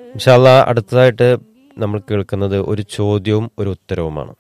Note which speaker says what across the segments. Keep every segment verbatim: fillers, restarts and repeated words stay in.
Speaker 1: ഇൻഷാ അല്ലാ അടുത്തതായിട്ട് നമ്മൾ കേൾക്കുന്നത് ഒരു ചോദ്യവും ഒരു ഉത്തരവുമാണ്.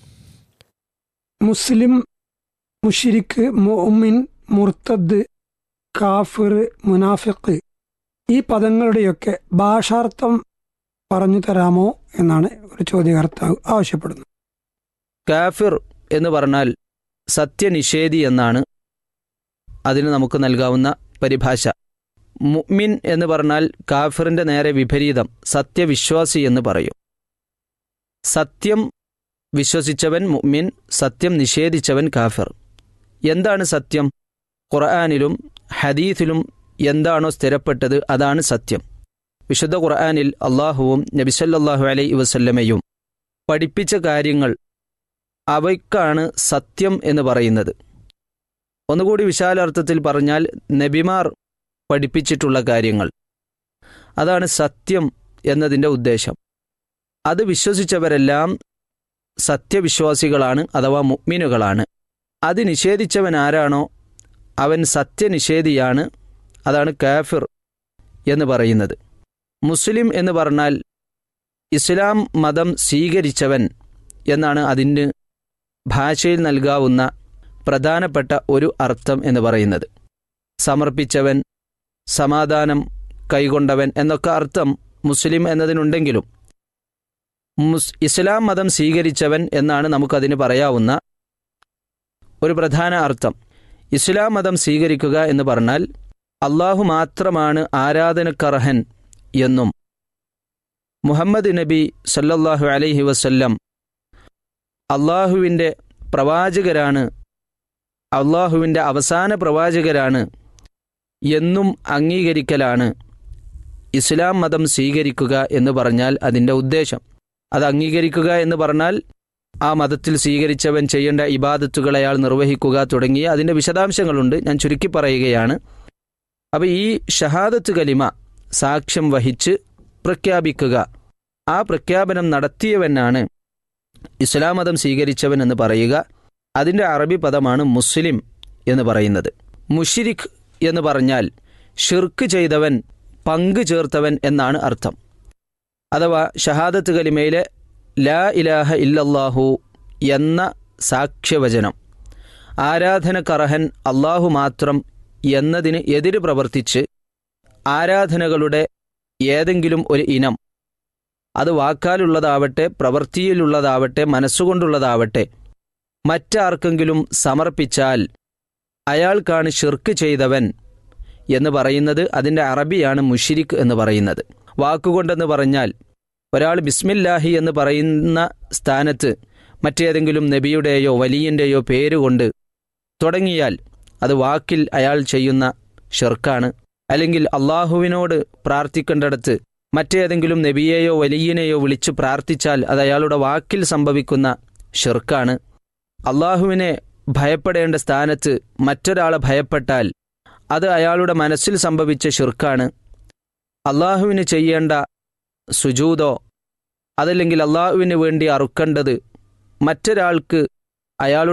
Speaker 2: മുസ്ലിം, മുഷിരിക്ക്, മുഅ്മിൻ, മുർത്തദ്, കാഫിർ, മുനാഫിഖ് ഈ പദങ്ങളുടെയൊക്കെ ഭാഷാർത്ഥം പറഞ്ഞു തരാമോ എന്നാണ് ഒരു ചോദ്യകർത്താവ് ആവശ്യപ്പെടുന്നത്.
Speaker 3: കാഫിർ എന്ന് പറഞ്ഞാൽ സത്യനിഷേധി എന്നാണ് അതിന് നമുക്ക് നൽകാവുന്ന പരിഭാഷ. മുഅ്മിൻ എന്ന് പറഞ്ഞാൽ കാഫിറിൻ്റെ നേരെ വിപരീതം സത്യവിശ്വാസി എന്ന് പറയും. സത്യം വിശ്വസിച്ചവൻ മുഅ്മിൻ, സത്യം നിഷേധിച്ചവൻ കാഫിർ. എന്താണ് സത്യം? ഖുർആനിലും ഹദീസിലും എന്താണോ സ്ഥിരപ്പെട്ടത് അതാണ് സത്യം. വിശുദ്ധ ഖുർആനിൽ അള്ളാഹുവും നബി സല്ലല്ലാഹു അലൈഹി വസല്ലമയും പഠിപ്പിച്ച കാര്യങ്ങൾ അവയ്ക്കാണ് സത്യം എന്ന് പറയുന്നത്. ഒന്നുകൂടി വിശാലാർത്ഥത്തിൽ പറഞ്ഞാൽ നബിമാർ പഠിപ്പിച്ചിട്ടുള്ള കാര്യങ്ങൾ അതാണ് സത്യം എന്നതിൻ്റെ ഉദ്ദേശം. അത് വിശ്വസിച്ചവരെല്ലാം സത്യവിശ്വാസികളാണ് അഥവാ മുഅ്മിനുകളാണ്. അത് നിഷേധിച്ചവൻ ആരാണോ അവൻ സത്യനിഷേധിയാണ്, അതാണ് കാഫിർ എന്ന് പറയുന്നത്. മുസ്ലിം എന്ന് പറഞ്ഞാൽ ഇസ്ലാം മതം സ്വീകരിച്ചവൻ എന്നാണ് അതിന് ഭാഷയിൽ നൽകാവുന്ന പ്രധാനപ്പെട്ട ഒരു അർത്ഥം എന്ന് പറയുന്നത്. സമർപ്പിച്ചവൻ, സമാധാനം കൈകൊണ്ടവൻ എന്നൊക്കെ അർത്ഥം മുസ്ലിം എന്നതിനുണ്ടെങ്കിലും മുസ് ഇസ്ലാം മതം സ്വീകരിച്ചവൻ എന്നാണ് നമുക്കതിന് പറയാവുന്ന ഒരു പ്രധാന അർത്ഥം. ഇസ്ലാം മതം സ്വീകരിക്കുക എന്ന് പറഞ്ഞാൽ അള്ളാഹു മാത്രമാണ് ആരാധനക്കർഹൻ എന്നും മുഹമ്മദ് നബി സല്ലല്ലാഹു അലൈഹി വസല്ലം അള്ളാഹുവിൻ്റെ പ്രവാചകരാണ്, അള്ളാഹുവിൻ്റെ അവസാന പ്രവാചകരാണ് എന്നും അംഗീകരിക്കലാണ് ഇസ്ലാം മതം സ്വീകരിക്കുക എന്ന് പറഞ്ഞാൽ അതിൻ്റെ ഉദ്ദേശം. അത് അംഗീകരിക്കുക എന്ന് പറഞ്ഞാൽ ആ മതത്തിൽ സ്വീകരിച്ചവൻ ചെയ്യേണ്ട ഇബാദത്തുകൾ അയാൾ നിർവഹിക്കുക തുടങ്ങിയ അതിൻ്റെ വിശദാംശങ്ങളുണ്ട്. ഞാൻ ചുരുക്കി പറയുകയാണ്. അപ്പോൾ ഈ ഷഹാദത്ത് കലിമ സാക്ഷ്യം വഹിച്ച് പ്രഖ്യാപിക്കുക, ആ പ്രഖ്യാപനം നടത്തിയവനാണ് ഇസ്ലാം മതം സ്വീകരിച്ചവൻ എന്ന് പറയുക. അതിൻ്റെ അറബി പദമാണ് മുസ്ലിം എന്ന് പറയുന്നത്. മുഷിരിഖ് എന്ന് പറഞ്ഞാൽ ഷിർക്ക് ചെയ്തവൻ, പങ്കു ചേർത്തവൻ എന്നാണ് അർത്ഥം. അഥവാ ഷഹാദത്ത് കലിമയിലെ ലാ ഇലാഹ ഇല്ലല്ലാഹു എന്ന സാക്ഷ്യവചനം ആരാധനക്കർഹൻ അള്ളാഹു മാത്രം എന്നതിന് എതിര് പ്രവർത്തിച്ച് ആരാധനകളുടെ ഏതെങ്കിലും ഒരു ഇനം, അത് വാക്കാലുള്ളതാവട്ടെ പ്രവൃത്തിയിലുള്ളതാവട്ടെ മനസ്സുകൊണ്ടുള്ളതാവട്ടെ, മറ്റാർക്കെങ്കിലും സമർപ്പിച്ചാൽ അയാൾക്കാണ് ഷിർക്ക് ചെയ്തവൻ എന്ന് പറയുന്നത്. അതിൻ്റെ അറബിയാണ് മുഷിരിക്ക് എന്ന് പറയുന്നത്. വാക്കുകൊണ്ടെന്ന് പറഞ്ഞാൽ ഒരാൾ ബിസ്മില്ലാഹി എന്ന് പറയുന്ന സ്ഥാനത്ത് മറ്റേതെങ്കിലും നബിയുടെയോ വലിയൻ്റെയോ പേരുകൊണ്ട് തുടങ്ങിയാൽ അത് വാക്കിൽ അയാൾ ചെയ്യുന്ന ഷിർക്കാണ്. അല്ലെങ്കിൽ അള്ളാഹുവിനോട് പ്രാർത്ഥിക്കേണ്ടടത്ത് മറ്റേതെങ്കിലും നബിയെയോ വലിയനെയോ വിളിച്ച് പ്രാർത്ഥിച്ചാൽ അത് അയാളുടെ വാക്കിൽ സംഭവിക്കുന്ന ഷിർക്കാണ്. അള്ളാഹുവിനെ ഭയപ്പെടേണ്ട സ്ഥാനത്ത് മറ്റൊരാളെ ഭയപ്പെട്ടാൽ അത് അയാളുടെ മനസ്സിൽ സംഭവിച്ച ഷിർക്കാണ്. അള്ളാഹുവിന് ചെയ്യേണ്ട സുജൂദോ അതല്ലെങ്കിൽ അള്ളാഹുവിന് വേണ്ടി അറുക്കേണ്ടത് മറ്റൊരാൾക്ക് അയാളുടെ